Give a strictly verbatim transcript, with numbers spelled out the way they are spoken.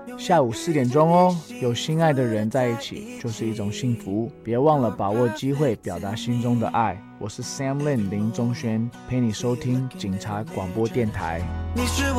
下午四点钟哦，有心爱的人在一起就是一种幸福，别忘了把握机会表达心中的爱。我是 Sam Lin 林宗轩，陪你收听警察广播电台。你是